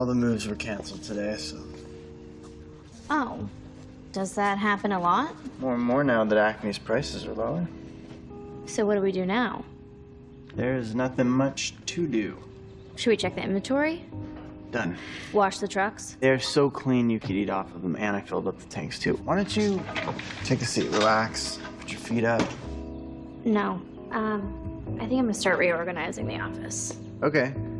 All the moves were canceled today, so... Oh. Does that happen a lot? More and more now that Acme's prices are lower. So what do we do now? There's nothing much to do. Should we check the inventory? Done. Wash the trucks? They're so clean you could eat off of them, and I filled up the tanks too. Why don't you take a seat, relax, put your feet up? No. I think I'm gonna start reorganizing the office. Okay.